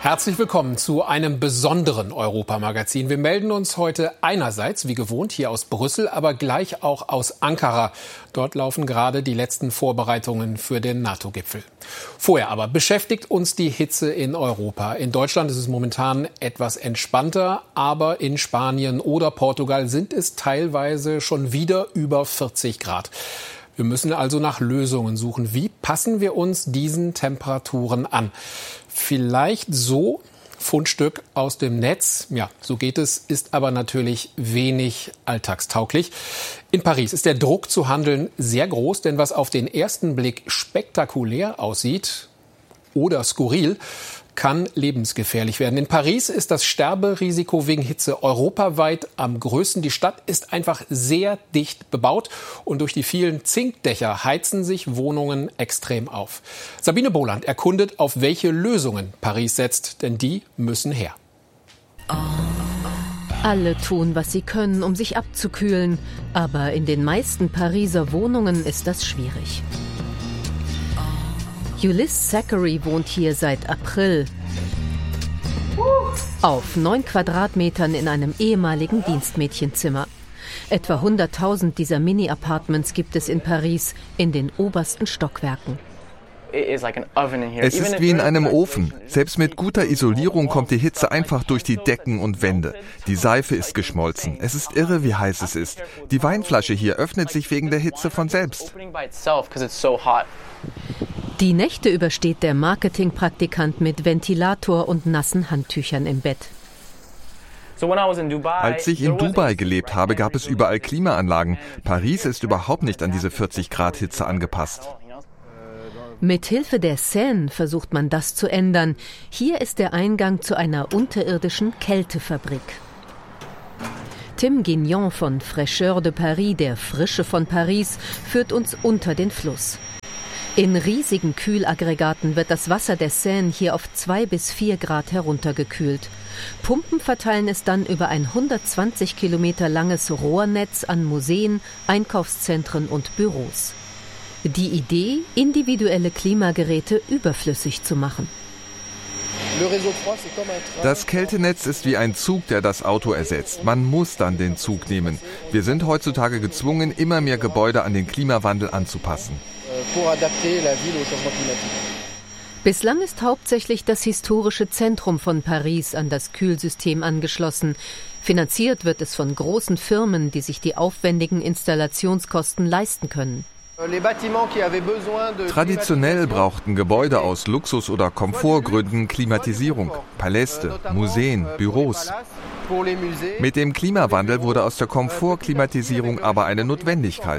Herzlich willkommen zu einem besonderen Europamagazin. Wir melden uns heute einerseits, wie gewohnt, hier aus Brüssel, aber gleich auch aus Ankara. Dort laufen gerade die letzten Vorbereitungen für den NATO-Gipfel. Vorher aber beschäftigt uns die Hitze in Europa. In Deutschland ist es momentan etwas entspannter, aber in Spanien oder Portugal sind es teilweise schon wieder über 40 Grad. Wir müssen also nach Lösungen suchen. Wie passen wir uns diesen Temperaturen an? Vielleicht so, Fundstück aus dem Netz. Ja, so geht es, ist aber natürlich wenig alltagstauglich. In Paris ist der Druck zu handeln sehr groß, denn was auf den ersten Blick spektakulär aussieht oder skurril, kann lebensgefährlich werden. In Paris ist das Sterberisiko wegen Hitze europaweit am größten. Die Stadt ist einfach sehr dicht bebaut und durch die vielen Zinkdächer heizen sich Wohnungen extrem auf. Sabine Boland erkundet, auf welche Lösungen Paris setzt, denn die müssen her. Alle tun, was sie können, um sich abzukühlen. Aber in den meisten Pariser Wohnungen ist das schwierig. Ulysse Zachary wohnt hier seit April. Auf 9 Quadratmetern in einem ehemaligen Dienstmädchenzimmer. Etwa 100.000 dieser Mini-Apartments gibt es in Paris, in den obersten Stockwerken. Es ist wie in einem Ofen. Selbst mit guter Isolierung kommt die Hitze einfach durch die Decken und Wände. Die Seife ist geschmolzen. Es ist irre, wie heiß es ist. Die Weinflasche hier öffnet sich wegen der Hitze von selbst. Die Nächte übersteht der Marketingpraktikant mit Ventilator und nassen Handtüchern im Bett. Als ich in Dubai gelebt habe, gab es überall Klimaanlagen. Paris ist überhaupt nicht an diese 40 Grad Hitze angepasst. Mit Hilfe der Seine versucht man das zu ändern. Hier ist der Eingang zu einer unterirdischen Kältefabrik. Tim Guignon von Fraîcheur de Paris, der Frische von Paris, führt uns unter den Fluss. In riesigen Kühlaggregaten wird das Wasser der Seine hier auf 2 bis 4 Grad heruntergekühlt. Pumpen verteilen es dann über ein 120 Kilometer langes Rohrnetz an Museen, Einkaufszentren und Büros. Die Idee, individuelle Klimageräte überflüssig zu machen. Das Kältenetz ist wie ein Zug, der das Auto ersetzt. Man muss dann den Zug nehmen. Wir sind heutzutage gezwungen, immer mehr Gebäude an den Klimawandel anzupassen. Bislang ist hauptsächlich das historische Zentrum von Paris an das Kühlsystem angeschlossen. Finanziert wird es von großen Firmen, die sich die aufwendigen Installationskosten leisten können. Traditionell brauchten Gebäude aus Luxus- oder Komfortgründen Klimatisierung. Paläste, Museen, Büros. Mit dem Klimawandel wurde aus der Komfortklimatisierung aber eine Notwendigkeit.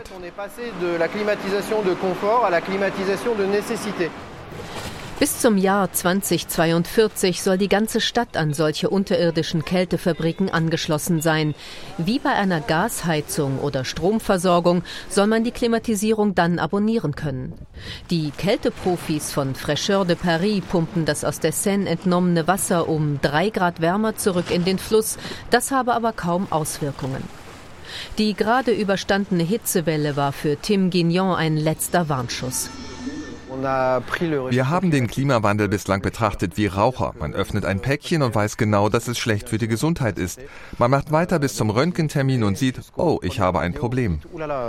Bis zum Jahr 2042 soll die ganze Stadt an solche unterirdischen Kältefabriken angeschlossen sein. Wie bei einer Gasheizung oder Stromversorgung soll man die Klimatisierung dann abonnieren können. Die Kälteprofis von Fraîcheur de Paris pumpen das aus der Seine entnommene Wasser um 3 Grad wärmer zurück in den Fluss. Das habe aber kaum Auswirkungen. Die gerade überstandene Hitzewelle war für Tim Guignon ein letzter Warnschuss. Wir haben den Klimawandel bislang betrachtet wie Raucher. Man öffnet ein Päckchen und weiß genau, dass es schlecht für die Gesundheit ist. Man macht weiter bis zum Röntgentermin und sieht, oh, ich habe ein Problem.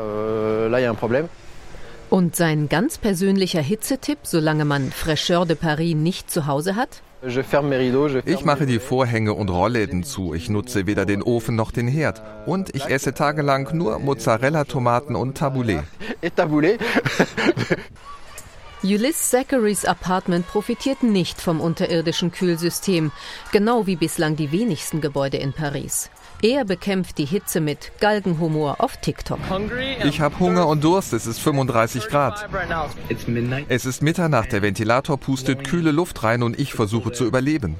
Und sein ganz persönlicher Hitzetipp, solange man Fraîcheur de Paris nicht zu Hause hat? Ich mache die Vorhänge und Rollläden zu. Ich nutze weder den Ofen noch den Herd. Und ich esse tagelang nur Mozzarella-Tomaten und Tabouleh. Ulysse Zacharys Apartment profitiert nicht vom unterirdischen Kühlsystem, genau wie bislang die wenigsten Gebäude in Paris. Er bekämpft die Hitze mit Galgenhumor auf TikTok. Ich habe Hunger und Durst, es ist 35 Grad. Es ist Mitternacht, der Ventilator pustet kühle Luft rein und ich versuche zu überleben.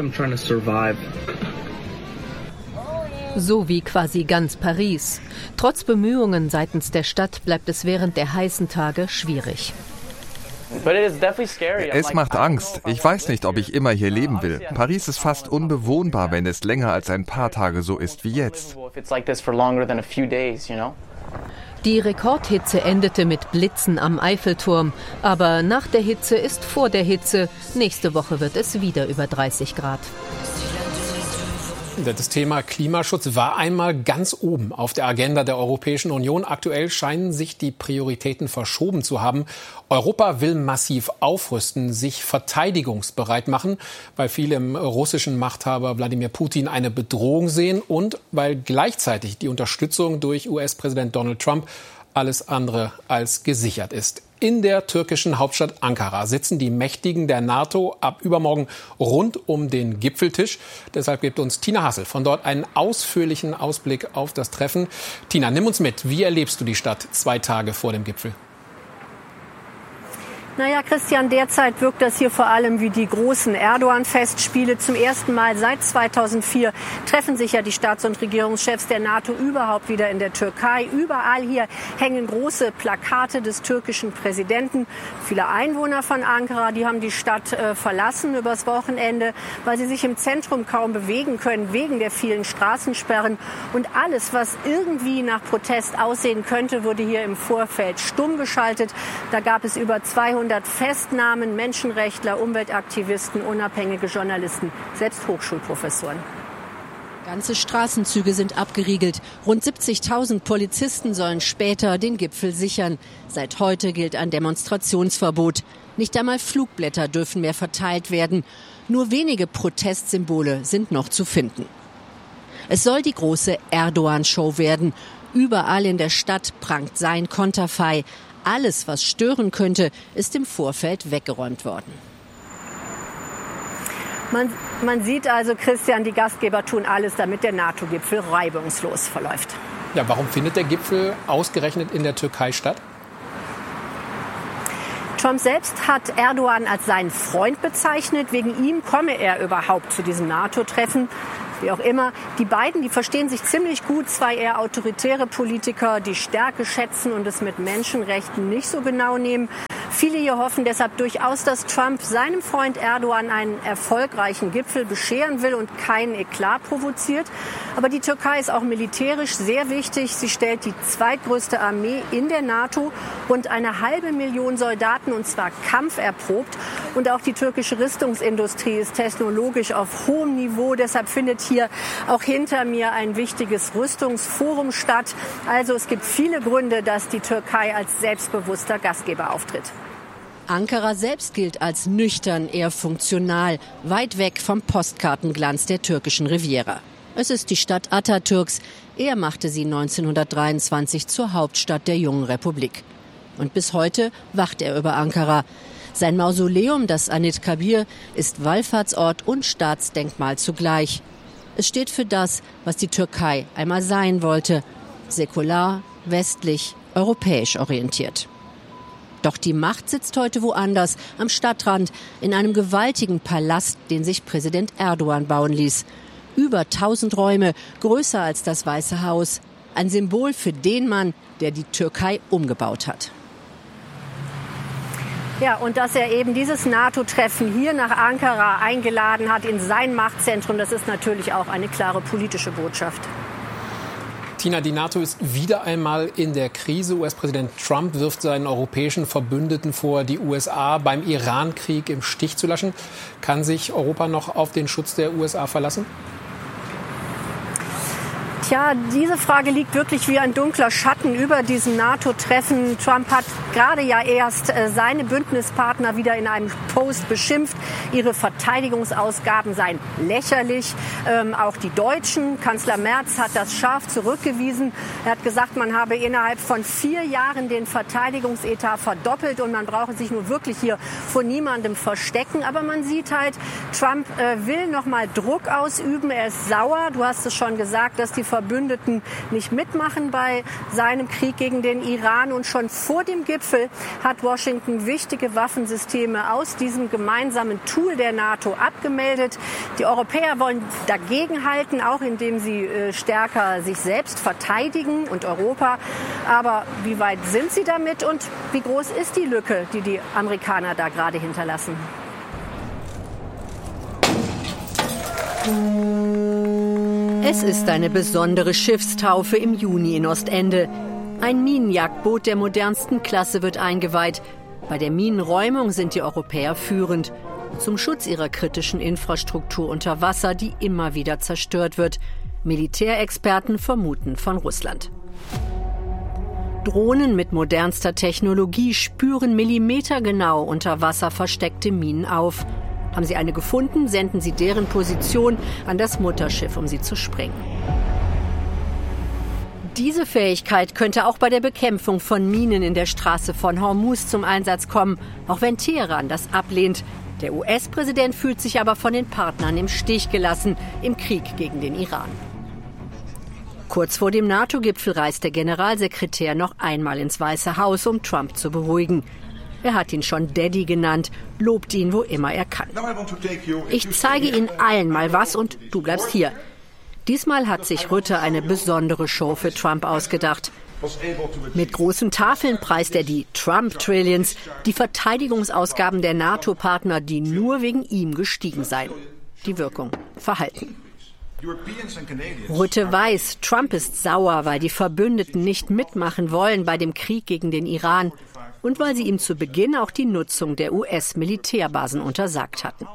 So wie quasi ganz Paris. Trotz Bemühungen seitens der Stadt bleibt es während der heißen Tage schwierig. Es macht Angst. Ich weiß nicht, ob ich immer hier leben will. Paris ist fast unbewohnbar, wenn es länger als ein paar Tage so ist wie jetzt. Die Rekordhitze endete mit Blitzen am Eiffelturm. Aber nach der Hitze ist vor der Hitze. Nächste Woche wird es wieder über 30 Grad. Das Thema Klimaschutz war einmal ganz oben auf der Agenda der Europäischen Union. Aktuell scheinen sich die Prioritäten verschoben zu haben. Europa will massiv aufrüsten, sich verteidigungsbereit machen, weil viele im russischen Machthaber Wladimir Putin eine Bedrohung sehen und weil gleichzeitig die Unterstützung durch US-Präsident Donald Trump alles andere als gesichert ist. In der türkischen Hauptstadt Ankara sitzen die Mächtigen der NATO ab übermorgen rund um den Gipfeltisch. Deshalb gibt uns Tina Hassel von dort einen ausführlichen Ausblick auf das Treffen. Tina, nimm uns mit. Wie erlebst du die Stadt 2 Tage vor dem Gipfel? Naja, Christian, derzeit wirkt das hier vor allem wie die großen Erdogan-Festspiele. Zum ersten Mal seit 2004 treffen sich ja die Staats- und Regierungschefs der NATO überhaupt wieder in der Türkei. Überall hier hängen große Plakate des türkischen Präsidenten. Viele Einwohner von Ankara, die haben die Stadt verlassen übers Wochenende, weil sie sich im Zentrum kaum bewegen können, wegen der vielen Straßensperren. Und alles, was irgendwie nach Protest aussehen könnte, wurde hier im Vorfeld stumm geschaltet. Da gab es über 200 Festnahmen, Menschenrechtler, Umweltaktivisten, unabhängige Journalisten, selbst Hochschulprofessoren. Ganze Straßenzüge sind abgeriegelt. Rund 70.000 Polizisten sollen später den Gipfel sichern. Seit heute gilt ein Demonstrationsverbot. Nicht einmal Flugblätter dürfen mehr verteilt werden. Nur wenige Protestsymbole sind noch zu finden. Es soll die große Erdogan-Show werden. Überall in der Stadt prangt sein Konterfei. Alles, was stören könnte, ist im Vorfeld weggeräumt worden. Man sieht also, Christian, die Gastgeber tun alles, damit der NATO-Gipfel reibungslos verläuft. Ja, warum findet der Gipfel ausgerechnet in der Türkei statt? Trump selbst hat Erdogan als seinen Freund bezeichnet. Wegen ihm komme er überhaupt zu diesem NATO-Treffen. Wie auch immer, die beiden, die verstehen sich ziemlich gut, 2 eher autoritäre Politiker, die Stärke schätzen und es mit Menschenrechten nicht so genau nehmen. Viele hier hoffen deshalb durchaus, dass Trump seinem Freund Erdogan einen erfolgreichen Gipfel bescheren will und keinen Eklat provoziert. Aber die Türkei ist auch militärisch sehr wichtig. Sie stellt die zweitgrößte Armee in der NATO, rund 500.000 Soldaten, und zwar kampferprobt. Und auch die türkische Rüstungsindustrie ist technologisch auf hohem Niveau. Deshalb findet hier auch hinter mir ein wichtiges Rüstungsforum statt. Also es gibt viele Gründe, dass die Türkei als selbstbewusster Gastgeber auftritt. Ankara selbst gilt als nüchtern, eher funktional, weit weg vom Postkartenglanz der türkischen Riviera. Es ist die Stadt Atatürks. Er machte sie 1923 zur Hauptstadt der jungen Republik. Und bis heute wacht er über Ankara. Sein Mausoleum, das Anıtkabir, ist Wallfahrtsort und Staatsdenkmal zugleich. Es steht für das, was die Türkei einmal sein wollte: säkular, westlich, europäisch orientiert. Doch die Macht sitzt heute woanders, am Stadtrand, in einem gewaltigen Palast, den sich Präsident Erdogan bauen ließ. Über 1000 Räume, größer als das Weiße Haus. Ein Symbol für den Mann, der die Türkei umgebaut hat. Ja, und dass er eben dieses NATO-Treffen hier nach Ankara eingeladen hat, in sein Machtzentrum, das ist natürlich auch eine klare politische Botschaft. Tina, die NATO ist wieder einmal in der Krise. US-Präsident Trump wirft seinen europäischen Verbündeten vor, die USA beim Iran-Krieg im Stich zu lassen. Kann sich Europa noch auf den Schutz der USA verlassen? Tja, diese Frage liegt wirklich wie ein dunkler Schatten über diesem NATO-Treffen. Trump hat gerade ja erst seine Bündnispartner wieder in einem Post beschimpft. Ihre Verteidigungsausgaben seien lächerlich. Auch die Deutschen, Kanzler Merz hat das scharf zurückgewiesen. Er hat gesagt, man habe innerhalb von 4 Jahren den Verteidigungsetat verdoppelt und man brauche sich nur wirklich hier vor niemandem verstecken. Aber man sieht halt, Trump will noch mal Druck ausüben. Er ist sauer. Du hast es schon gesagt, dass die Verbündeten nicht mitmachen bei seinem Krieg gegen den Iran. Und schon vor dem Gipfel hat Washington wichtige Waffensysteme aus diesem gemeinsamen Tool der NATO abgemeldet. Die Europäer wollen dagegenhalten, auch indem sie stärker sich selbst verteidigen und Europa. Aber wie weit sind sie damit und wie groß ist die Lücke, die die Amerikaner da gerade hinterlassen? Es ist eine besondere Schiffstaufe im Juni in Ostende. Ein Minenjagdboot der modernsten Klasse wird eingeweiht. Bei der Minenräumung sind die Europäer führend. Zum Schutz ihrer kritischen Infrastruktur unter Wasser, die immer wieder zerstört wird. Militärexperten vermuten von Russland. Drohnen mit modernster Technologie spüren millimetergenau unter Wasser versteckte Minen auf. Haben sie eine gefunden, senden sie deren Position an das Mutterschiff, um sie zu sprengen. Diese Fähigkeit könnte auch bei der Bekämpfung von Minen in der Straße von Hormuz zum Einsatz kommen, auch wenn Teheran das ablehnt. Der US-Präsident fühlt sich aber von den Partnern im Stich gelassen im Krieg gegen den Iran. Kurz vor dem NATO-Gipfel reist der Generalsekretär noch einmal ins Weiße Haus, um Trump zu beruhigen. Er hat ihn schon Daddy genannt, lobt ihn, wo immer er kann. Ich zeige Ihnen allen mal was und du bleibst hier. Diesmal hat sich Rutte eine besondere Show für Trump ausgedacht. Mit großen Tafeln preist er die Trump-Trillions, die Verteidigungsausgaben der NATO-Partner, die nur wegen ihm gestiegen seien. Die Wirkung: Verhalten. Rutte weiß, Trump ist sauer, weil die Verbündeten nicht mitmachen wollen bei dem Krieg gegen den Iran und weil sie ihm zu Beginn auch die Nutzung der US-Militärbasen untersagt hatten.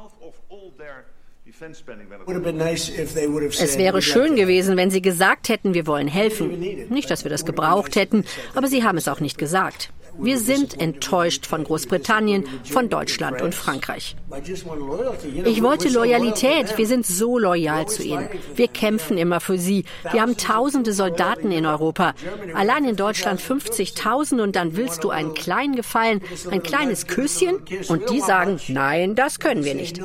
Es wäre schön gewesen, wenn sie gesagt hätten, wir wollen helfen. Nicht, dass wir das gebraucht hätten, aber sie haben es auch nicht gesagt. Wir sind enttäuscht von Großbritannien, von Deutschland und Frankreich. Ich wollte Loyalität. Wir sind so loyal zu ihnen. Wir kämpfen immer für sie. Wir haben tausende Soldaten in Europa. Allein in Deutschland 50.000 und dann willst du einen kleinen Gefallen, ein kleines Küsschen? Und die sagen, nein, das können wir nicht.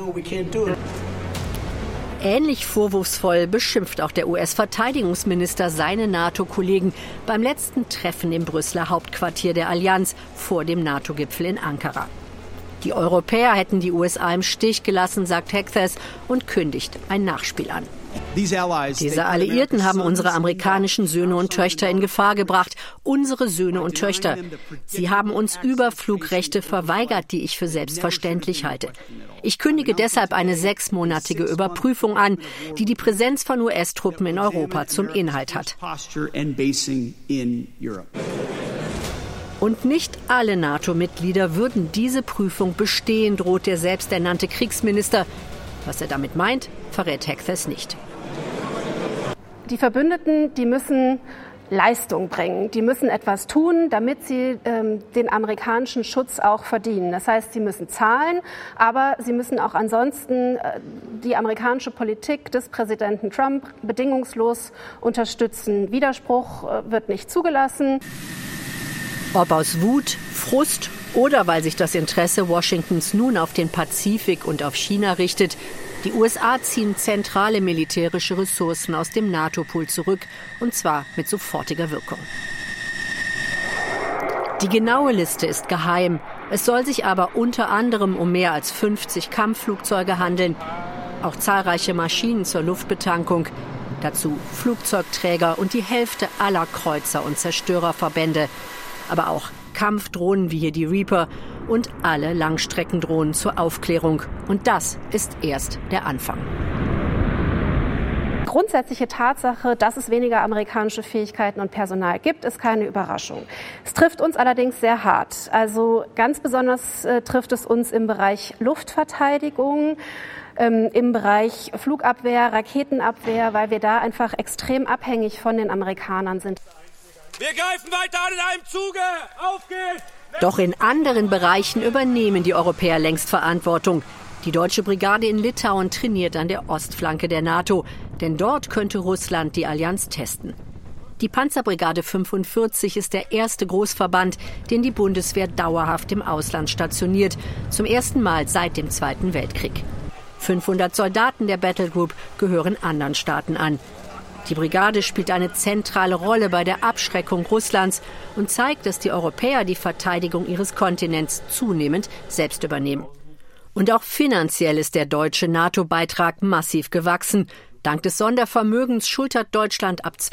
Ähnlich vorwurfsvoll beschimpft auch der US-Verteidigungsminister seine NATO-Kollegen beim letzten Treffen im Brüsseler Hauptquartier der Allianz vor dem NATO-Gipfel in Ankara. Die Europäer hätten die USA im Stich gelassen, sagt Hexas und kündigt ein Nachspiel an. Diese Alliierten haben unsere amerikanischen Söhne und Töchter in Gefahr gebracht. Unsere Söhne und Töchter. Sie haben uns Überflugrechte verweigert, die ich für selbstverständlich halte. Ich kündige deshalb eine 6-monatige Überprüfung an, die die Präsenz von US-Truppen in Europa zum Inhalt hat. Und nicht alle NATO-Mitglieder würden diese Prüfung bestehen, droht der selbsternannte Kriegsminister. Was er damit meint, verrät Hexas nicht. Die Verbündeten, die müssen Leistung bringen. Die müssen etwas tun, damit sie den amerikanischen Schutz auch verdienen. Das heißt, sie müssen zahlen, aber sie müssen auch ansonsten die amerikanische Politik des Präsidenten Trump bedingungslos unterstützen. Widerspruch wird nicht zugelassen. Ob aus Wut, Frust oder weil sich das Interesse Washingtons nun auf den Pazifik und auf China richtet, die USA ziehen zentrale militärische Ressourcen aus dem NATO-Pool zurück, und zwar mit sofortiger Wirkung. Die genaue Liste ist geheim. Es soll sich aber unter anderem um mehr als 50 Kampfflugzeuge handeln, auch zahlreiche Maschinen zur Luftbetankung, dazu Flugzeugträger und die Hälfte aller Kreuzer- und Zerstörerverbände, aber auch Kampfdrohnen wie hier die Reaper und alle Langstreckendrohnen zur Aufklärung. Und das ist erst der Anfang. Grundsätzliche Tatsache, dass es weniger amerikanische Fähigkeiten und Personal gibt, ist keine Überraschung. Es trifft uns allerdings sehr hart. Also ganz besonders trifft es uns im Bereich Luftverteidigung, im Bereich Flugabwehr, Raketenabwehr, weil wir da einfach extrem abhängig von den Amerikanern sind. Wir greifen weiter an in einem Zuge! Auf geht's! Doch in anderen Bereichen übernehmen die Europäer längst Verantwortung. Die deutsche Brigade in Litauen trainiert an der Ostflanke der NATO, denn dort könnte Russland die Allianz testen. Die Panzerbrigade 45 ist der erste Großverband, den die Bundeswehr dauerhaft im Ausland stationiert, zum ersten Mal seit dem Zweiten Weltkrieg. 500 Soldaten der Battlegroup gehören anderen Staaten an. Die Brigade spielt eine zentrale Rolle bei der Abschreckung Russlands und zeigt, dass die Europäer die Verteidigung ihres Kontinents zunehmend selbst übernehmen. Und auch finanziell ist der deutsche NATO-Beitrag massiv gewachsen. Dank des Sondervermögens schultert Deutschland ab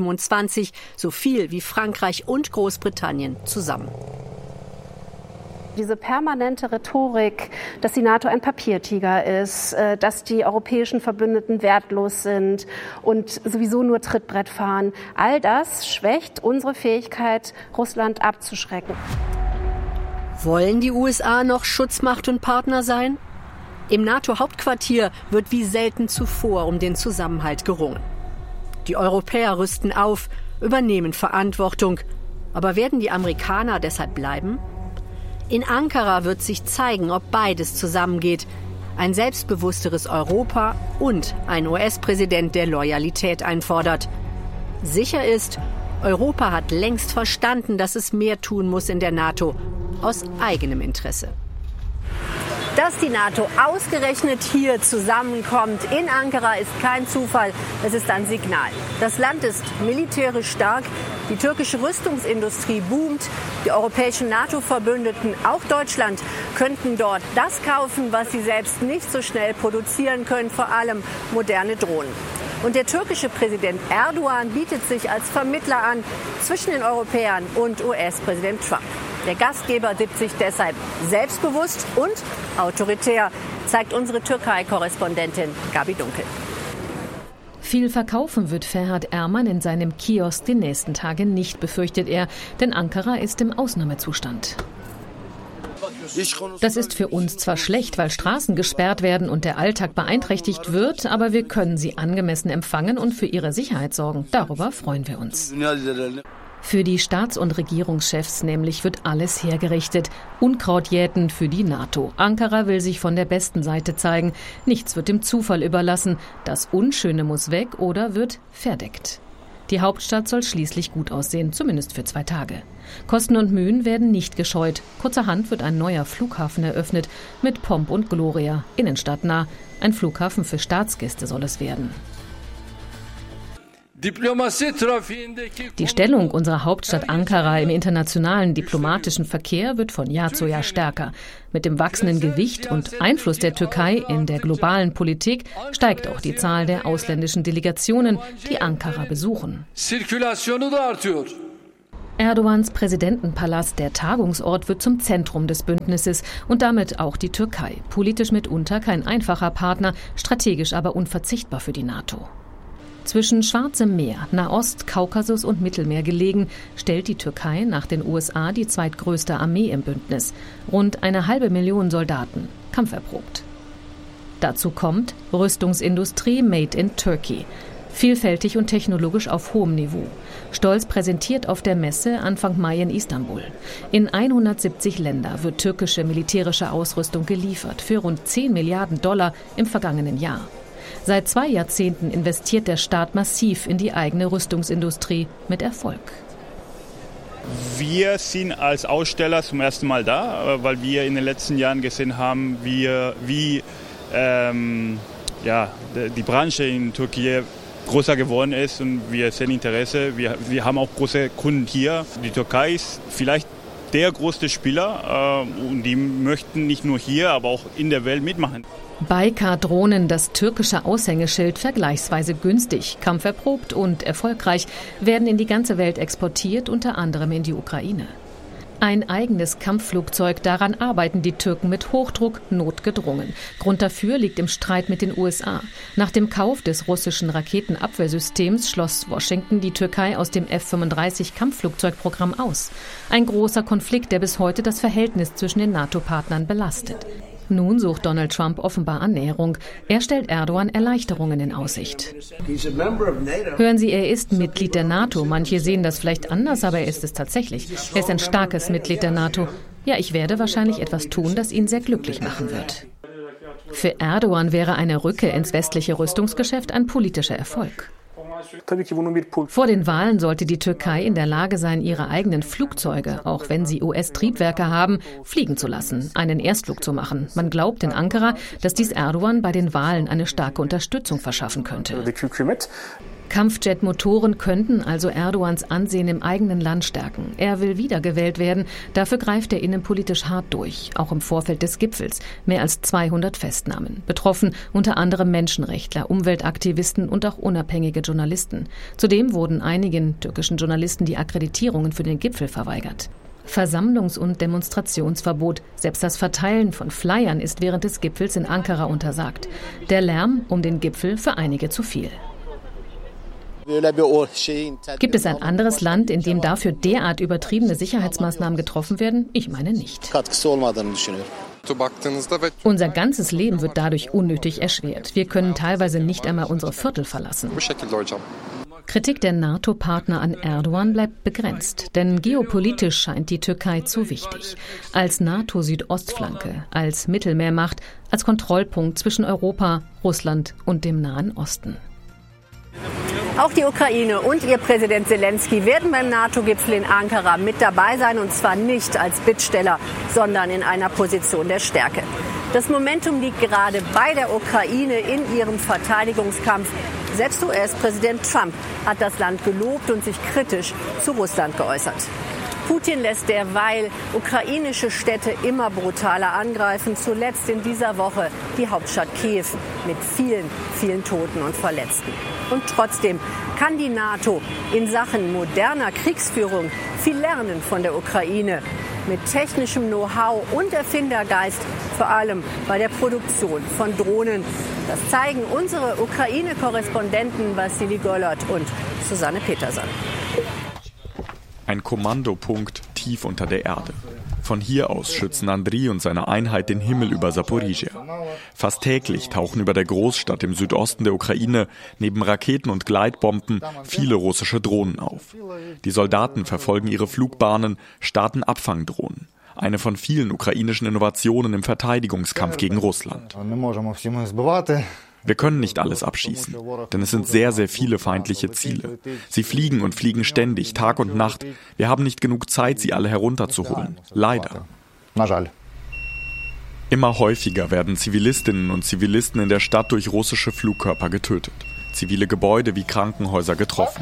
2027 so viel wie Frankreich und Großbritannien zusammen. Diese permanente Rhetorik, dass die NATO ein Papiertiger ist, dass die europäischen Verbündeten wertlos sind und sowieso nur Trittbrett fahren, all das schwächt unsere Fähigkeit, Russland abzuschrecken. Wollen die USA noch Schutzmacht und Partner sein? Im NATO-Hauptquartier wird wie selten zuvor um den Zusammenhalt gerungen. Die Europäer rüsten auf, übernehmen Verantwortung. Aber werden die Amerikaner deshalb bleiben? In Ankara wird sich zeigen, ob beides zusammengeht. Ein selbstbewussteres Europa und ein US-Präsident, der Loyalität einfordert. Sicher ist, Europa hat längst verstanden, dass es mehr tun muss in der NATO, aus eigenem Interesse. Dass die NATO ausgerechnet hier zusammenkommt in Ankara, ist kein Zufall. Es ist ein Signal. Das Land ist militärisch stark. Die türkische Rüstungsindustrie boomt. Die europäischen NATO-Verbündeten, auch Deutschland, könnten dort das kaufen, was sie selbst nicht so schnell produzieren können, vor allem moderne Drohnen. Und der türkische Präsident Erdogan bietet sich als Vermittler an zwischen den Europäern und US-Präsident Trump. Der Gastgeber gibt sich deshalb selbstbewusst und autoritär, zeigt unsere Türkei-Korrespondentin Gabi Dunkel. Viel verkaufen wird Ferhat Erman in seinem Kiosk die nächsten Tage nicht, befürchtet er, denn Ankara ist im Ausnahmezustand. Das ist für uns zwar schlecht, weil Straßen gesperrt werden und der Alltag beeinträchtigt wird, aber wir können sie angemessen empfangen und für ihre Sicherheit sorgen. Darüber freuen wir uns. Für die Staats- und Regierungschefs nämlich wird alles hergerichtet. Unkraut jäten für die NATO. Ankara will sich von der besten Seite zeigen. Nichts wird dem Zufall überlassen. Das Unschöne muss weg oder wird verdeckt. Die Hauptstadt soll schließlich gut aussehen, zumindest für 2 Tage. Kosten und Mühen werden nicht gescheut. Kurzerhand wird ein neuer Flughafen eröffnet, mit Pomp und Gloria, innenstadtnah. Ein Flughafen für Staatsgäste soll es werden. Die Stellung unserer Hauptstadt Ankara im internationalen diplomatischen Verkehr wird von Jahr zu Jahr stärker. Mit dem wachsenden Gewicht und Einfluss der Türkei in der globalen Politik steigt auch die Zahl der ausländischen Delegationen, die Ankara besuchen. Erdogans Präsidentenpalast, der Tagungsort, wird zum Zentrum des Bündnisses und damit auch die Türkei. Politisch mitunter kein einfacher Partner, strategisch aber unverzichtbar für die NATO. Zwischen Schwarzem Meer, Nahost, Kaukasus und Mittelmeer gelegen, stellt die Türkei nach den USA die zweitgrößte Armee im Bündnis. Rund 500.000 Soldaten, kampferprobt. Dazu kommt Rüstungsindustrie made in Turkey. Vielfältig und technologisch auf hohem Niveau. Stolz präsentiert auf der Messe Anfang Mai in Istanbul. In 170 Länder wird türkische militärische Ausrüstung geliefert, für rund 10 Milliarden $ im vergangenen Jahr. Seit 2 Jahrzehnten investiert der Staat massiv in die eigene Rüstungsindustrie mit Erfolg. Wir sind als Aussteller zum ersten Mal da, weil wir in den letzten Jahren gesehen haben, wie die Branche in Türkei größer geworden ist und wir sehen Interesse. Wir haben auch große Kunden hier. Die Türkei ist vielleicht der größte Spieler und die möchten nicht nur hier, aber auch in der Welt mitmachen. Baykar-Drohnen, das türkische Aushängeschild, vergleichsweise günstig, kampferprobt und erfolgreich, werden in die ganze Welt exportiert, unter anderem in die Ukraine. Ein eigenes Kampfflugzeug, daran arbeiten die Türken mit Hochdruck, notgedrungen. Grund dafür liegt im Streit mit den USA. Nach dem Kauf des russischen Raketenabwehrsystems schloss Washington die Türkei aus dem F-35-Kampfflugzeugprogramm aus. Ein großer Konflikt, der bis heute das Verhältnis zwischen den NATO-Partnern belastet. Nun sucht Donald Trump offenbar Annäherung. Er stellt Erdogan Erleichterungen in Aussicht. Hören Sie, er ist Mitglied der NATO. Manche sehen das vielleicht anders, aber er ist es tatsächlich. Er ist ein starkes Mitglied der NATO. Ja, ich werde wahrscheinlich etwas tun, das ihn sehr glücklich machen wird. Für Erdogan wäre eine Rückkehr ins westliche Rüstungsgeschäft ein politischer Erfolg. Vor den Wahlen sollte die Türkei in der Lage sein, ihre eigenen Flugzeuge, auch wenn sie US-Triebwerke haben, fliegen zu lassen, einen Erstflug zu machen. Man glaubt in Ankara, dass dies Erdogan bei den Wahlen eine starke Unterstützung verschaffen könnte. Kampfjet-Motoren könnten also Erdogans Ansehen im eigenen Land stärken. Er will wiedergewählt werden. Dafür greift er innenpolitisch hart durch, auch im Vorfeld des Gipfels. Mehr als 200 Festnahmen. Betroffen unter anderem Menschenrechtler, Umweltaktivisten und auch unabhängige Journalisten. Zudem wurden einigen türkischen Journalisten die Akkreditierungen für den Gipfel verweigert. Versammlungs- und Demonstrationsverbot. Selbst das Verteilen von Flyern ist während des Gipfels in Ankara untersagt. Der Lärm um den Gipfel für einige zu viel. Gibt es ein anderes Land, in dem dafür derart übertriebene Sicherheitsmaßnahmen getroffen werden? Ich meine nicht. Unser ganzes Leben wird dadurch unnötig erschwert. Wir können teilweise nicht einmal unsere Viertel verlassen. Kritik der NATO-Partner an Erdogan bleibt begrenzt, denn geopolitisch scheint die Türkei zu wichtig. Als NATO-Südostflanke, als Mittelmeermacht, als Kontrollpunkt zwischen Europa, Russland und dem Nahen Osten. Auch die Ukraine und ihr Präsident Selenskyj werden beim NATO-Gipfel in Ankara mit dabei sein, und zwar nicht als Bittsteller, sondern in einer Position der Stärke. Das Momentum liegt gerade bei der Ukraine in ihrem Verteidigungskampf. Selbst US-Präsident Trump hat das Land gelobt und sich kritisch zu Russland geäußert. Putin lässt derweil ukrainische Städte immer brutaler angreifen. Zuletzt in dieser Woche die Hauptstadt Kiew mit vielen, vielen Toten und Verletzten. Und trotzdem kann die NATO in Sachen moderner Kriegsführung viel lernen von der Ukraine. Mit technischem Know-how und Erfindergeist, vor allem bei der Produktion von Drohnen. Das zeigen unsere Ukraine-Korrespondenten Wassili Golod und Susanne Peterson. Ein Kommandopunkt tief unter der Erde. Von hier aus schützen Andriy und seine Einheit den Himmel über Saporizhia. Fast täglich tauchen über der Großstadt im Südosten der Ukraine neben Raketen und Gleitbomben viele russische Drohnen auf. Die Soldaten verfolgen ihre Flugbahnen, starten Abfangdrohnen. Eine von vielen ukrainischen Innovationen im Verteidigungskampf gegen Russland. Wir können nicht alles abschießen, denn es sind sehr, sehr viele feindliche Ziele. Sie fliegen und fliegen ständig, Tag und Nacht. Wir haben nicht genug Zeit, sie alle herunterzuholen. Leider. Immer häufiger werden Zivilistinnen und Zivilisten in der Stadt durch russische Flugkörper getötet. Zivile Gebäude wie Krankenhäuser getroffen.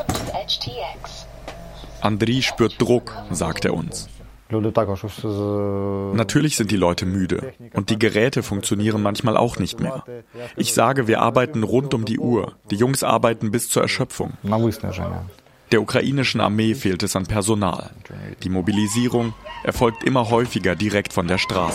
Andriy spürt Druck, sagt er uns. Natürlich sind die Leute müde und die Geräte funktionieren manchmal auch nicht mehr. Ich sage, wir arbeiten rund um die Uhr. Die Jungs arbeiten bis zur Erschöpfung. Der ukrainischen Armee fehlt es an Personal. Die Mobilisierung erfolgt immer häufiger direkt von der Straße.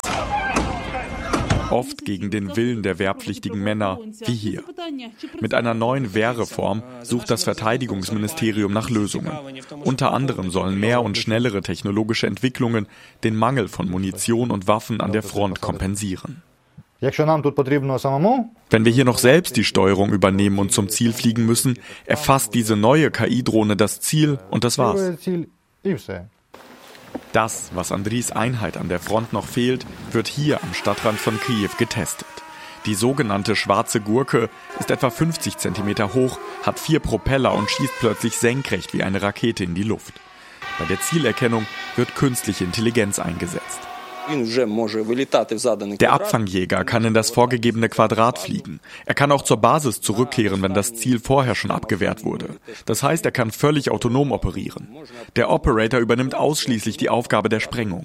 Oft gegen den Willen der wehrpflichtigen Männer, wie hier. Mit einer neuen Wehrreform sucht das Verteidigungsministerium nach Lösungen. Unter anderem sollen mehr und schnellere technologische Entwicklungen den Mangel von Munition und Waffen an der Front kompensieren. Wenn wir hier noch selbst die Steuerung übernehmen und zum Ziel fliegen müssen, erfasst diese neue KI-Drohne das Ziel und das war's. Das, was Andriys Einheit an der Front noch fehlt, wird hier am Stadtrand von Kiew getestet. Die sogenannte schwarze Gurke ist etwa 50 Zentimeter hoch, hat 4 Propeller und schießt plötzlich senkrecht wie eine Rakete in die Luft. Bei der Zielerkennung wird künstliche Intelligenz eingesetzt. Der Abfangjäger kann in das vorgegebene Quadrat fliegen. Er kann auch zur Basis zurückkehren, wenn das Ziel vorher schon abgewehrt wurde. Das heißt, er kann völlig autonom operieren. Der Operator übernimmt ausschließlich die Aufgabe der Sprengung.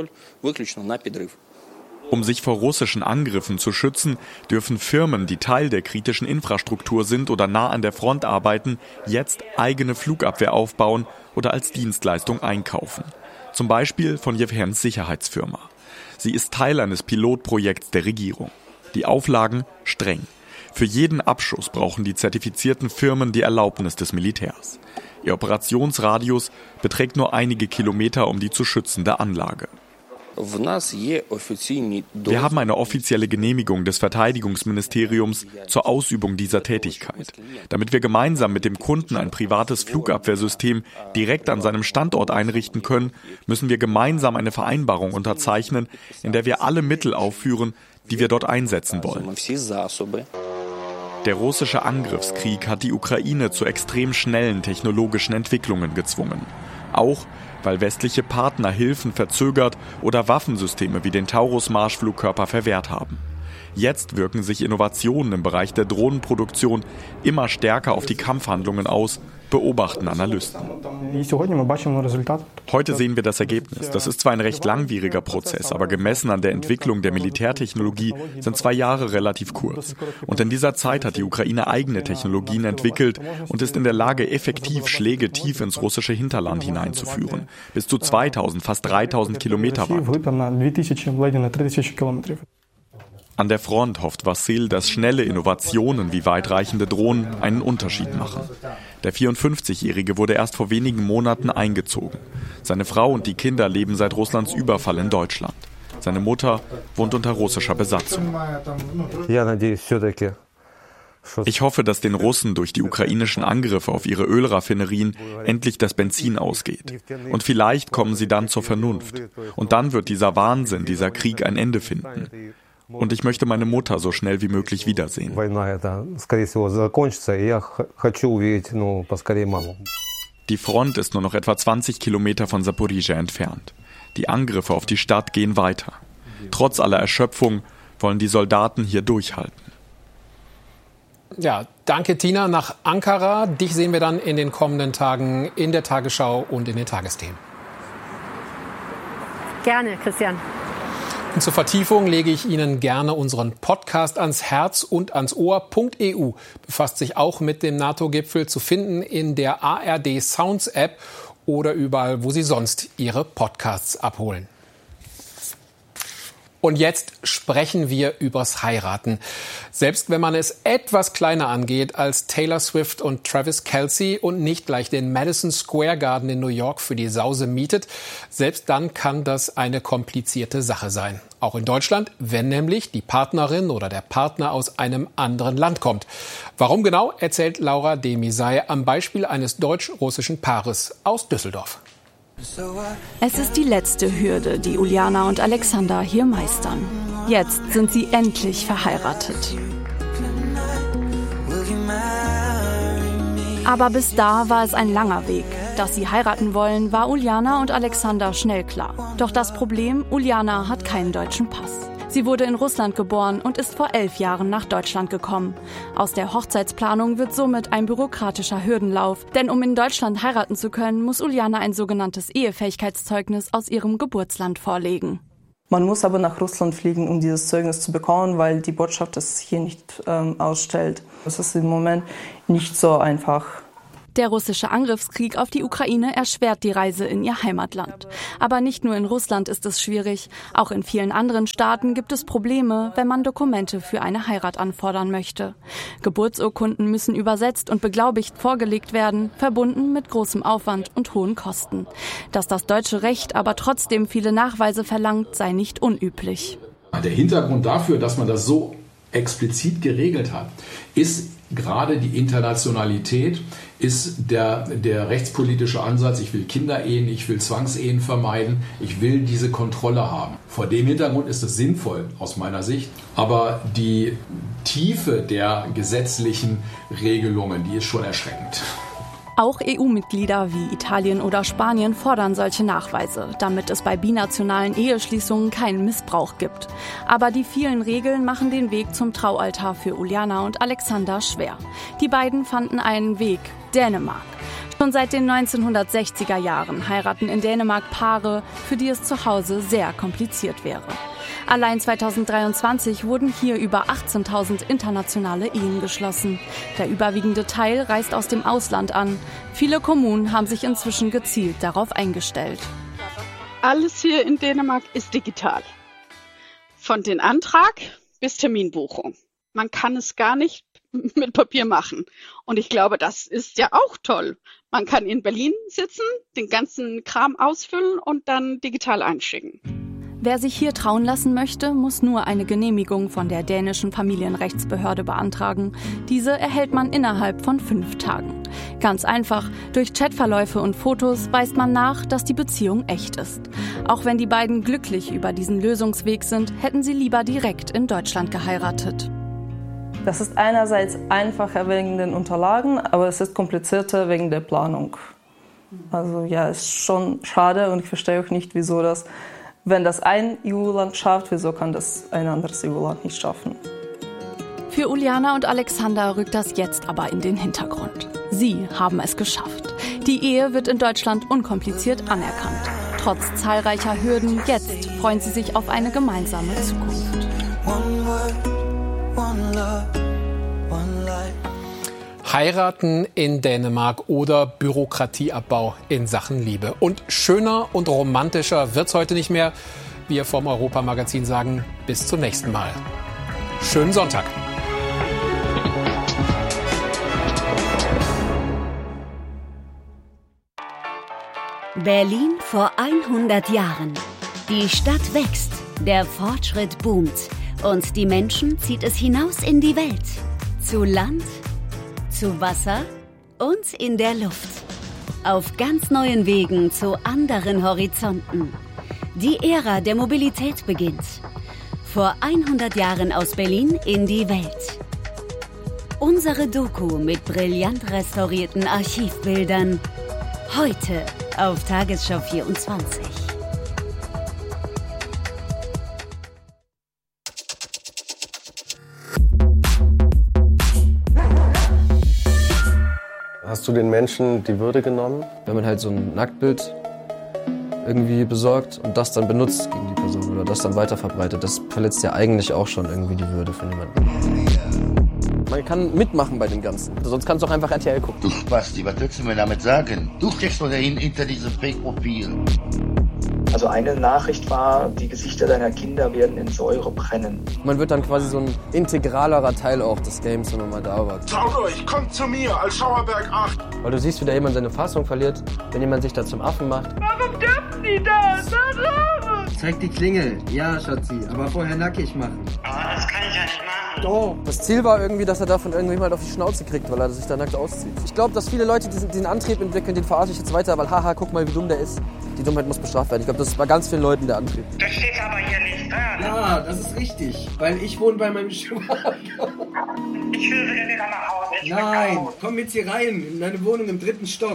Um sich vor russischen Angriffen zu schützen, dürfen Firmen, die Teil der kritischen Infrastruktur sind oder nah an der Front arbeiten, jetzt eigene Flugabwehr aufbauen oder als Dienstleistung einkaufen. Zum Beispiel von Jewhens Sicherheitsfirma. Sie ist Teil eines Pilotprojekts der Regierung. Die Auflagen streng. Für jeden Abschuss brauchen die zertifizierten Firmen die Erlaubnis des Militärs. Ihr Operationsradius beträgt nur einige Kilometer um die zu schützende Anlage. Wir haben eine offizielle Genehmigung des Verteidigungsministeriums zur Ausübung dieser Tätigkeit. Damit wir gemeinsam mit dem Kunden ein privates Flugabwehrsystem direkt an seinem Standort einrichten können, müssen wir gemeinsam eine Vereinbarung unterzeichnen, in der wir alle Mittel aufführen, die wir dort einsetzen wollen. Der russische Angriffskrieg hat die Ukraine zu extrem schnellen technologischen Entwicklungen gezwungen. Auch weil westliche Partner Hilfen verzögert oder Waffensysteme wie den Taurus-Marschflugkörper verwehrt haben. Jetzt wirken sich Innovationen im Bereich der Drohnenproduktion immer stärker auf die Kampfhandlungen aus, beobachten Analysten. Heute sehen wir das Ergebnis. Das ist zwar ein recht langwieriger Prozess, aber gemessen an der Entwicklung der Militärtechnologie sind 2 Jahre relativ kurz. Und in dieser Zeit hat die Ukraine eigene Technologien entwickelt und ist in der Lage, effektiv Schläge tief ins russische Hinterland hineinzuführen. Bis zu 2000, fast 3000 Kilometer weit. An der Front hofft Wassil, dass schnelle Innovationen wie weitreichende Drohnen einen Unterschied machen. Der 54-Jährige wurde erst vor wenigen Monaten eingezogen. Seine Frau und die Kinder leben seit Russlands Überfall in Deutschland. Seine Mutter wohnt unter russischer Besatzung. Ich hoffe, dass den Russen durch die ukrainischen Angriffe auf ihre Ölraffinerien endlich das Benzin ausgeht. Und vielleicht kommen sie dann zur Vernunft. Und dann wird dieser Wahnsinn, dieser Krieg ein Ende finden. Und ich möchte meine Mutter so schnell wie möglich wiedersehen. Die Front ist nur noch etwa 20 Kilometer von Saporizhzhia entfernt. Die Angriffe auf die Stadt gehen weiter. Trotz aller Erschöpfung wollen die Soldaten hier durchhalten. Ja, danke Tina nach Ankara. Dich sehen wir dann in den kommenden Tagen in der Tagesschau und in den Tagesthemen. Gerne, Christian. Und zur Vertiefung lege ich Ihnen gerne unseren Podcast ans Herz und ans Ohr. .eu befasst sich auch mit dem NATO-Gipfel, zu finden in der ARD Sounds App oder überall, wo Sie sonst Ihre Podcasts abholen. Und jetzt sprechen wir übers Heiraten. Selbst wenn man es etwas kleiner angeht als Taylor Swift und Travis Kelce und nicht gleich den Madison Square Garden in New York für die Sause mietet, selbst dann kann das eine komplizierte Sache sein. Auch in Deutschland, wenn nämlich die Partnerin oder der Partner aus einem anderen Land kommt. Warum genau, erzählt Laura Demisay am Beispiel eines deutsch-russischen Paares aus Düsseldorf. Es ist die letzte Hürde, die Uljana und Alexander hier meistern. Jetzt sind sie endlich verheiratet. Aber bis da war es ein langer Weg. Dass sie heiraten wollen, war Uljana und Alexander schnell klar. Doch das Problem, Uljana hat keinen deutschen Pass. Sie wurde in Russland geboren und ist vor 11 Jahren nach Deutschland gekommen. Aus der Hochzeitsplanung wird somit ein bürokratischer Hürdenlauf. Denn um in Deutschland heiraten zu können, muss Uljana ein sogenanntes Ehefähigkeitszeugnis aus ihrem Geburtsland vorlegen. Man muss aber nach Russland fliegen, um dieses Zeugnis zu bekommen, weil die Botschaft es hier nicht ausstellt. Das ist im Moment nicht so einfach. Der russische Angriffskrieg auf die Ukraine erschwert die Reise in ihr Heimatland. Aber nicht nur in Russland ist es schwierig. Auch in vielen anderen Staaten gibt es Probleme, wenn man Dokumente für eine Heirat anfordern möchte. Geburtsurkunden müssen übersetzt und beglaubigt vorgelegt werden, verbunden mit großem Aufwand und hohen Kosten. Dass das deutsche Recht aber trotzdem viele Nachweise verlangt, sei nicht unüblich. Der Hintergrund dafür, dass man das so explizit geregelt hat, ist gerade die Internationalität, ist der rechtspolitische Ansatz, ich will Kinderehen, ich will Zwangsehen vermeiden, ich will diese Kontrolle haben. Vor dem Hintergrund ist es sinnvoll aus meiner Sicht, aber die Tiefe der gesetzlichen Regelungen, die ist schon erschreckend. Auch EU-Mitglieder wie Italien oder Spanien fordern solche Nachweise, damit es bei binationalen Eheschließungen keinen Missbrauch gibt. Aber die vielen Regeln machen den Weg zum Traualtar für Uljana und Alexander schwer. Die beiden fanden einen Weg: Dänemark. Schon seit den 1960er Jahren heiraten in Dänemark Paare, für die es zu Hause sehr kompliziert wäre. Allein 2023 wurden hier über 18.000 internationale Ehen geschlossen. Der überwiegende Teil reist aus dem Ausland an. Viele Kommunen haben sich inzwischen gezielt darauf eingestellt. Alles hier in Dänemark ist digital. Von den Antrag bis Terminbuchung. Man kann es gar nicht mit Papier machen. Und ich glaube, das ist ja auch toll. Man kann in Berlin sitzen, den ganzen Kram ausfüllen und dann digital einschicken. Wer sich hier trauen lassen möchte, muss nur eine Genehmigung von der dänischen Familienrechtsbehörde beantragen. Diese erhält man innerhalb von 5 Tagen. Ganz einfach, durch Chatverläufe und Fotos weist man nach, dass die Beziehung echt ist. Auch wenn die beiden glücklich über diesen Lösungsweg sind, hätten sie lieber direkt in Deutschland geheiratet. Das ist einerseits einfacher wegen den Unterlagen, aber es ist komplizierter wegen der Planung. Also ja, ist schon schade und ich verstehe auch nicht, wieso das, wenn das ein EU-Land schafft, wieso kann das ein anderes EU-Land nicht schaffen? Für Uljana und Alexander rückt das jetzt aber in den Hintergrund. Sie sie haben es geschafft. Die Ehe wird in Deutschland unkompliziert anerkannt. Trotz zahlreicher Hürden, jetzt freuen sie sich auf eine gemeinsame Zukunft. Heiraten in Dänemark oder Bürokratieabbau in Sachen Liebe. Und schöner und romantischer wird's heute nicht mehr. Wir vom Europa-Magazin sagen, bis zum nächsten Mal. Schönen Sonntag. Berlin vor 100 Jahren. Die Stadt wächst, der Fortschritt boomt und die Menschen zieht es hinaus in die Welt. Zu Land, zu Wasser und in der Luft. Auf ganz neuen Wegen zu anderen Horizonten. Die Ära der Mobilität beginnt. Vor 100 Jahren aus Berlin in die Welt. Unsere Doku mit brillant restaurierten Archivbildern. Heute auf Tagesschau 24. Hast du den Menschen die Würde genommen? Wenn man halt so ein Nacktbild irgendwie besorgt und das dann benutzt gegen die Person oder das dann weiterverbreitet, das verletzt ja eigentlich auch schon irgendwie die Würde von jemandem. Man kann mitmachen bei dem Ganzen, sonst kannst du auch einfach RTL gucken. Du Basti, was willst du mir damit sagen? Du steckst ohnehin hinter diesem Fake-Profil. Also eine Nachricht war, die Gesichter deiner Kinder werden in Säure brennen. Man wird dann quasi so ein integralerer Teil auch des Games, wenn man mal da war. Schaut euch, kommt zu mir als Schauerberg 8. Weil du siehst, wie da jemand seine Fassung verliert, wenn jemand sich da zum Affen macht. Warum dürfen die das? Warum? Zeig die Klingel. Ja, Schatzi, aber vorher nackig machen. Aber das kann ich ja nicht machen. Oh. Das Ziel war irgendwie, dass er da von irgendjemand auf die Schnauze kriegt, weil er sich da nackt auszieht. Ich glaube, dass viele Leute diesen Antrieb entwickeln, den verarsche ich jetzt weiter, weil haha, guck mal, wie dumm der ist. Die Dummheit muss bestraft werden. Ich glaube, das ist bei ganz vielen Leuten der Antrieb. Das steht aber hier nicht da. Ja, das ist richtig, weil ich wohne bei meinem Schwager. Ich will wieder nach Hause. Nein, komm jetzt hier rein, in deine Wohnung im 3. Stock.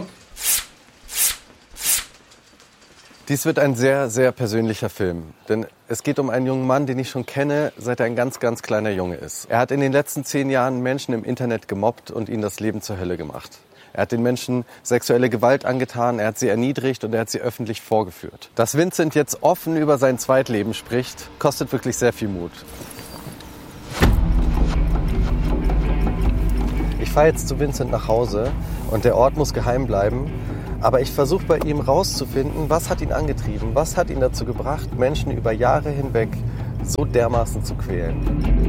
Dies wird ein sehr, sehr persönlicher Film. Denn es geht um einen jungen Mann, den ich schon kenne, seit er ein ganz, ganz kleiner Junge ist. Er hat in den letzten 10 Jahren Menschen im Internet gemobbt und ihnen das Leben zur Hölle gemacht. Er hat den Menschen sexuelle Gewalt angetan, er hat sie erniedrigt und er hat sie öffentlich vorgeführt. Dass Vincent jetzt offen über sein Zweitleben spricht, kostet wirklich sehr viel Mut. Ich fahre jetzt zu Vincent nach Hause und der Ort muss geheim bleiben. Aber ich versuche bei ihm rauszufinden, was hat ihn angetrieben, was hat ihn dazu gebracht, Menschen über Jahre hinweg so dermaßen zu quälen.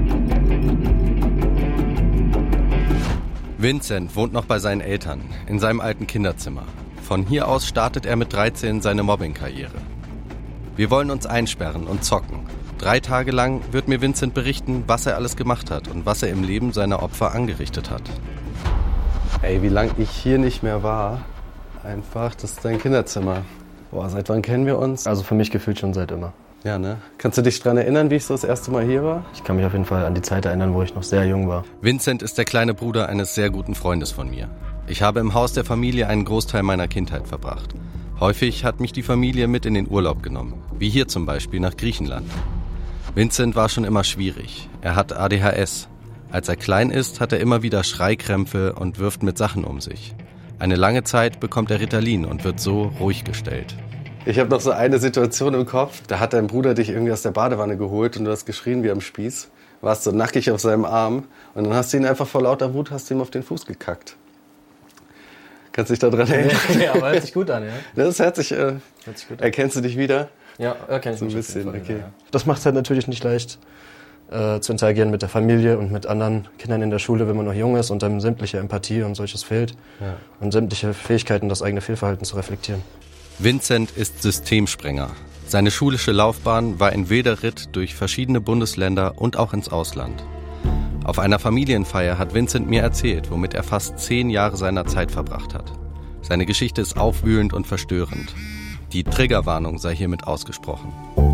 Vincent wohnt noch bei seinen Eltern, in seinem alten Kinderzimmer. Von hier aus startet er mit 13 seine Mobbing-Karriere. Wir wollen uns einsperren und zocken. 3 Tage lang wird mir Vincent berichten, was er alles gemacht hat und was er im Leben seiner Opfer angerichtet hat. Ey, wie lange ich hier nicht mehr war. Einfach, das ist dein Kinderzimmer. Boah, seit wann kennen wir uns? Also für mich gefühlt schon seit immer. Ja, ne? Kannst du dich daran erinnern, wie ich so das erste Mal hier war? Ich kann mich auf jeden Fall an die Zeit erinnern, wo ich noch sehr jung war. Vincent ist der kleine Bruder eines sehr guten Freundes von mir. Ich habe im Haus der Familie einen Großteil meiner Kindheit verbracht. Häufig hat mich die Familie mit in den Urlaub genommen. Wie hier zum Beispiel nach Griechenland. Vincent war schon immer schwierig. Er hat ADHS. Als er klein ist, hat er immer wieder Schreikrämpfe und wirft mit Sachen um sich. Eine lange Zeit bekommt er Ritalin und wird so ruhig gestellt. Ich habe noch so eine Situation im Kopf. Da hat dein Bruder dich irgendwie aus der Badewanne geholt und du hast geschrien wie am Spieß. Warst so nackig auf seinem Arm und dann hast du ihn einfach vor lauter Wut hast du ihm auf den Fuß gekackt. Kannst du dich da dran erinnern? Ja, aber hört sich gut an, ja. Das hört sich gut an. Erkennst du dich wieder? Ja, erkenne ich so mich ein bisschen, Fall, okay. Ja. Das macht es halt natürlich nicht leicht, zu interagieren mit der Familie und mit anderen Kindern in der Schule, wenn man noch jung ist und dann sämtliche Empathie und solches fehlt. Ja. Und sämtliche Fähigkeiten, das eigene Fehlverhalten zu reflektieren. Vincent ist Systemsprenger. Seine schulische Laufbahn war ein wilder Ritt durch verschiedene Bundesländer und auch ins Ausland. Auf einer Familienfeier hat Vincent mir erzählt, womit er fast 10 Jahre seiner Zeit verbracht hat. Seine Geschichte ist aufwühlend und verstörend. Die Triggerwarnung sei hiermit ausgesprochen.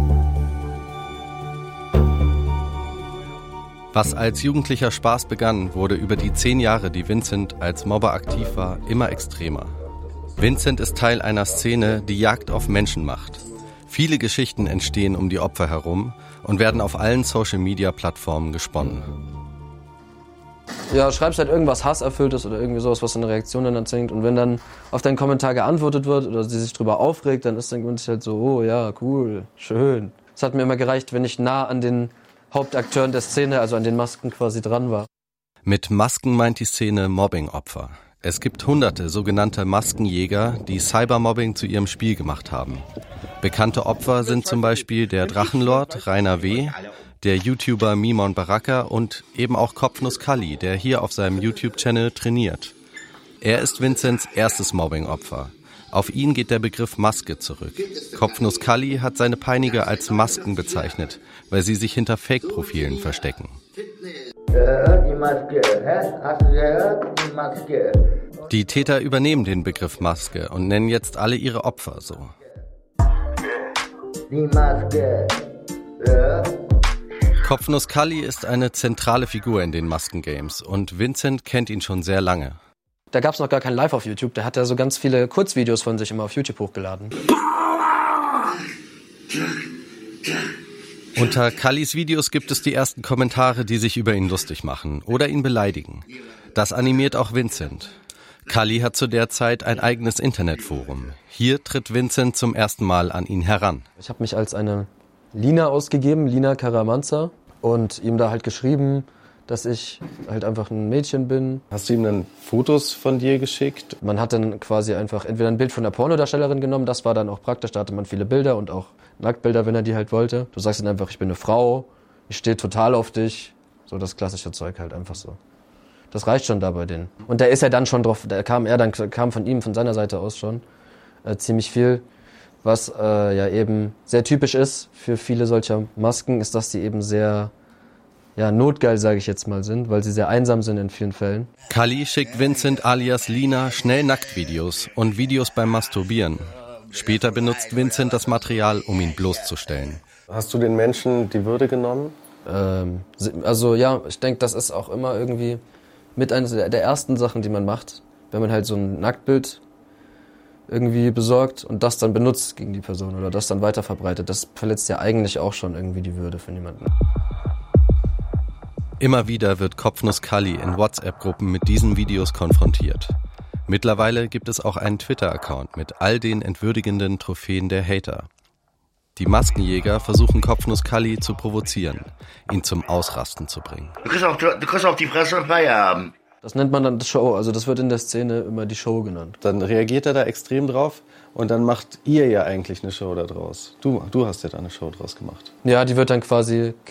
Was als jugendlicher Spaß begann, wurde über die 10 Jahre, die Vincent als Mobber aktiv war, immer extremer. Vincent ist Teil einer Szene, die Jagd auf Menschen macht. Viele Geschichten entstehen um die Opfer herum und werden auf allen Social-Media-Plattformen gesponnen. Ja, schreibst halt irgendwas Hasserfülltes oder irgendwie sowas, was eine Reaktion dann erzwingt. Und wenn dann auf deinen Kommentar geantwortet wird oder sie sich drüber aufregt, dann ist dann gewöhnlich halt so, oh ja, cool, schön. Es hat mir immer gereicht, wenn ich nah an den Hauptakteuren der Szene, also an den Masken quasi dran war. Mit Masken meint die Szene Mobbing-Opfer. Es gibt hunderte sogenannte Maskenjäger, die Cybermobbing zu ihrem Spiel gemacht haben. Bekannte Opfer sind zum Beispiel der Drachenlord Rainer W., der YouTuber Mimon Baraka und eben auch Kopfnuss Kalli, der hier auf seinem YouTube-Channel trainiert. Er ist Vincents erstes Mobbing-Opfer. Auf ihn geht der Begriff Maske zurück. Kopfnuss Kalli hat seine Peiniger als Masken bezeichnet, weil sie sich hinter Fake-Profilen verstecken. Die Maske, hast du gehört? Die Maske. Die Täter übernehmen den Begriff Maske und nennen jetzt alle ihre Opfer so. Die Maske. Kopfnuss Kalli ist eine zentrale Figur in den Maskengames und Vincent kennt ihn schon sehr lange. Da gab es noch gar kein Live auf YouTube, der hat ja so ganz viele Kurzvideos von sich immer auf YouTube hochgeladen. Unter Kallis Videos gibt es die ersten Kommentare, die sich über ihn lustig machen oder ihn beleidigen. Das animiert auch Vincent. Kalli hat zu der Zeit ein eigenes Internetforum. Hier tritt Vincent zum ersten Mal an ihn heran. Ich habe mich als eine Lina ausgegeben, Lina Karamanza, und ihm da halt geschrieben, dass ich halt einfach ein Mädchen bin. Hast du ihm dann Fotos von dir geschickt? Man hat dann quasi einfach entweder ein Bild von der Pornodarstellerin genommen, das war dann auch praktisch, da hatte man viele Bilder und auch Nacktbilder, wenn er die halt wollte. Du sagst dann einfach, ich bin eine Frau, ich stehe total auf dich. So das klassische Zeug halt einfach so. Das reicht schon da bei denen. Und da ist er dann schon drauf, kam von ihm, von seiner Seite aus schon ziemlich viel. Was ja eben sehr typisch ist für viele solcher Masken, ist, dass die eben sehr notgeil, sage ich jetzt mal, sind, weil sie sehr einsam sind in vielen Fällen. Kalli schickt Vincent alias Lina schnell Nacktvideos und Videos beim Masturbieren. Später benutzt Vincent das Material, um ihn bloßzustellen. Hast du den Menschen die Würde genommen? Also ja, ich denke, das ist auch immer irgendwie mit einer der ersten Sachen, die man macht, wenn man halt so ein Nacktbild irgendwie besorgt und das dann benutzt gegen die Person oder das dann weiterverbreitet. Das verletzt ja eigentlich auch schon irgendwie die Würde von jemandem. Immer wieder wird Kopfnuss Kalli in WhatsApp-Gruppen mit diesen Videos konfrontiert. Mittlerweile gibt es auch einen Twitter-Account mit all den entwürdigenden Trophäen der Hater. Die Maskenjäger versuchen Kopfnuss Kalli zu provozieren, ihn zum Ausrasten zu bringen. Du kriegst auf die Fresse und Feierabend. Das nennt man dann Show, also das wird in der Szene immer die Show genannt. Dann reagiert er da extrem drauf und dann macht ihr ja eigentlich eine Show da draus. Du hast ja da eine Show draus gemacht. Ja, die wird dann quasi